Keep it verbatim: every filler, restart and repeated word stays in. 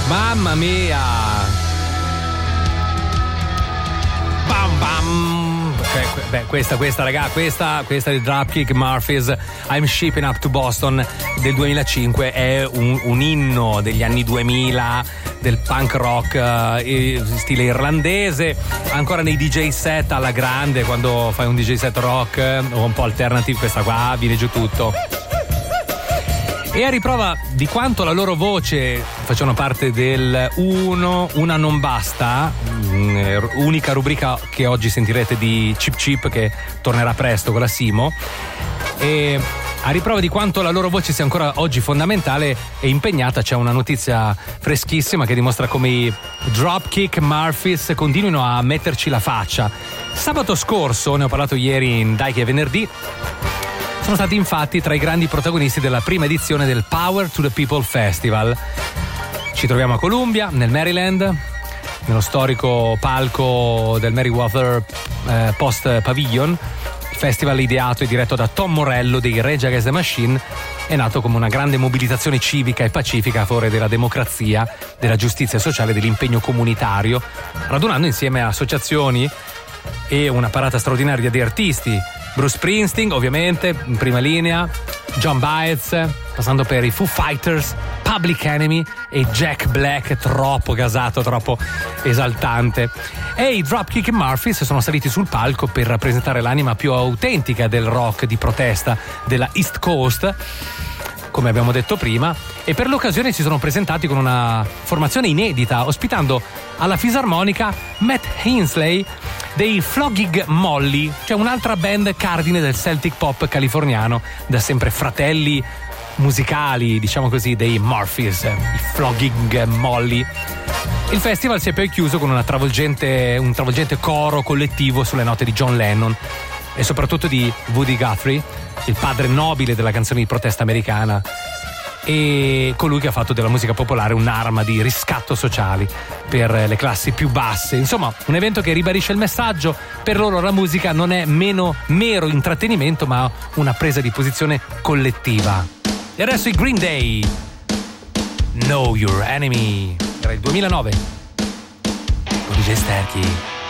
Mamma mia! Bam bam! Beh, questa, questa, raga, questa, questa di Dropkick Murphys, I'm Shipping Up to Boston del duemilacinque, è un, un inno degli anni duemila del punk rock eh, stile irlandese, ancora nei D J set alla grande, quando fai un D J set rock eh, o un po' alternative, questa qua viene giù tutto. E a riprova di quanto la loro voce facciano parte del Uno, Una Non Basta, unica rubrica che oggi sentirete di Chip Chip, che tornerà presto con la Simo, e a riprova di quanto la loro voce sia ancora oggi fondamentale e impegnata, c'è una notizia freschissima che dimostra come i Dropkick Murphys continuino a metterci la faccia. Sabato scorso, ne ho parlato ieri in Dai che è venerdì, sono stati infatti tra i grandi protagonisti della prima edizione del Power to the People Festival. Ci troviamo a Columbia, nel Maryland, nello storico palco del Merriweather eh, Post Pavilion. Il festival, ideato e diretto da Tom Morello dei Rage Against the Machine, è nato come una grande mobilitazione civica e pacifica a favore della democrazia, della giustizia sociale e dell'impegno comunitario, radunando insieme associazioni e una parata straordinaria di artisti. Bruce Springsteen, ovviamente, in prima linea, John Baez, passando per i Foo Fighters, Public Enemy e Jack Black, troppo gasato, troppo esaltante. E i Dropkick Murphys sono saliti sul palco per rappresentare l'anima più autentica del rock di protesta della East Coast, come abbiamo detto prima, e per l'occasione si sono presentati con una formazione inedita, ospitando alla fisarmonica Matt Hensley dei Flogging Molly, cioè un'altra band cardine del Celtic pop californiano, da sempre fratelli musicali, diciamo così, dei Murphys, i Flogging Molly. Il festival si è poi chiuso con una travolgente, un travolgente coro collettivo sulle note di John Lennon e soprattutto di Woody Guthrie, il padre nobile della canzone di protesta americana e colui che ha fatto della musica popolare un'arma di riscatto sociale per le classi più basse. Insomma, un evento che ribadisce il messaggio: per loro la musica non è meno mero intrattenimento, ma una presa di posizione collettiva. E adesso i Green Day, Know Your Enemy, era il duemilanove con D J Sterky.